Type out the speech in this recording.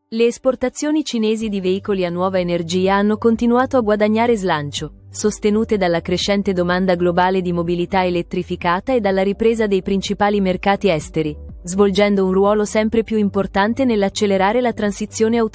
Le esportazioni cinesi di veicoli a nuova energia hanno continuato a guadagnare slancio, sostenute dalla crescente domanda globale di mobilità elettrificata e dalla ripresa dei principali mercati esteri, svolgendo un ruolo sempre più importante nell'accelerare la transizione automobilistica.